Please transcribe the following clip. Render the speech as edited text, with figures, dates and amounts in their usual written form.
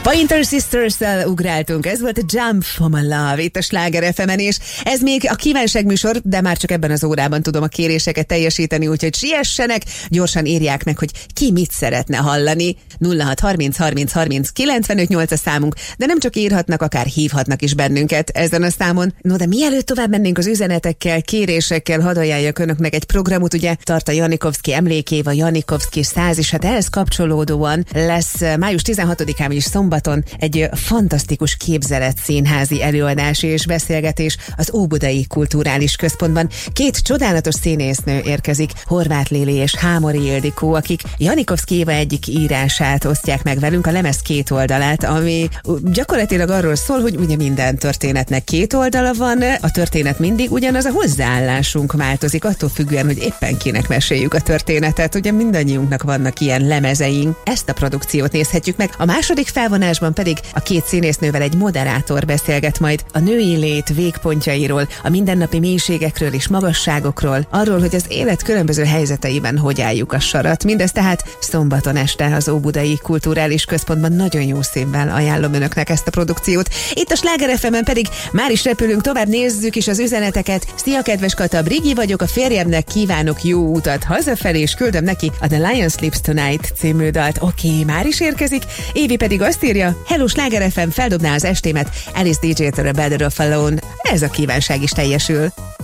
Pointer Sisters-szel ugráltunk, ez volt a Jump for my love itt a Sláger FM-en, és ez még a kívánságműsor, de már csak ebben az órában tudom a kéréseket teljesíteni, úgyhogy siessenek, gyorsan írják meg, hogy ki mit szeretne hallani. 0630 30 30 95 8 a számunk, de nem csak írhatnak, akár hívhatnak is bennünket ezen a számon. No, de mielőtt tovább mennénk az üzenetekkel, kérésekkel, hadd ajánljak önöknek egy programot, ugye tart a Janikovszky emlékév, a Janikovszky 100, és hát ehhez kapcsolódóan lesz május 16-án is szombaton egy fantasztikus képzeletszínházi előadás és beszélgetés az Óbudai Kulturális Központban. Két csodálatos színésznő érkezik, Horváth Lili és Hámori Ildikó, akik Janikovszky Éva egyik írását osztják meg velünk, a lemez két oldalát, ami gyakorlatilag arról szól, hogy ugye minden történetnek két oldala van, a történet mindig ugyanaz, a hozzáállásunk változik, attól függően, hogy éppen kinek meséljük a történetet. Ugye mindannyiunknak vannak ilyen lemezeink. Ezt a produkciót nézhetjük meg. A második felvonásban pedig a két színésznővel egy moderátor beszélget majd a női lét végpontjairól, a mindennapi mélységekről és magasságokról, arról, hogy az élet különböző helyzeteiben hogy álljuk a sarat. Mindez tehát szombaton este az Óbudai Kulturális Központban. Nagyon jó szívvel ajánlom önöknek ezt a produkciót. Itt a Sláger FM-en pedig már is repülünk tovább, nézzük is az üzeneteket. Szia, kedves Kata, Brigi vagyok, a férjemnek kívánok jó utat hazafelé, és küldöm neki a The Lion Sleeps Tonight című dalt. Oké, már is érkezik. Évi pedig azt írja: Hello, Sláger FM, feldobná az estémet Alice DJ-től a Better Off Alone. Ez a kívánság is teljesül.